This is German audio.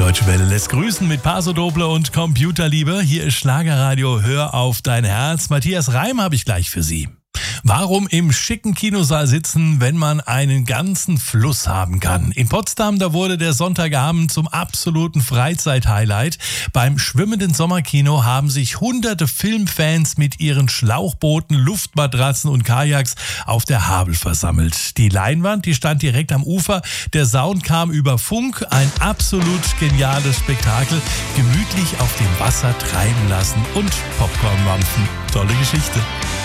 Deutsche Welle lässt grüßen mit Paso Doble und Computerliebe. Hier ist Schlagerradio, hör auf dein Herz. Matthias Reim habe ich gleich für Sie. Warum im schicken Kinosaal sitzen, wenn man einen ganzen Fluss haben kann? In Potsdam, da wurde der Sonntagabend zum absoluten Freizeit-Highlight. Beim schwimmenden Sommerkino haben sich hunderte Filmfans mit ihren Schlauchbooten, Luftmatratzen und Kajaks auf der Havel versammelt. Die Leinwand, die stand direkt am Ufer. Der Sound kam über Funk. Ein absolut geniales Spektakel. Gemütlich auf dem Wasser treiben lassen und Popcorn mampfen. Tolle Geschichte.